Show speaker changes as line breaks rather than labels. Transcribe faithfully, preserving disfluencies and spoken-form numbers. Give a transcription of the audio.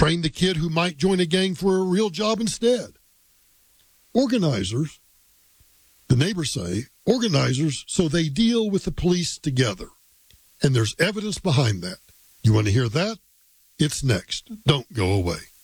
train the kid who might join a gang for a real job instead. Organizers, the neighbors say, organizers so they deal with the police together. And there's evidence behind that. You want to hear that? It's next. Don't go away.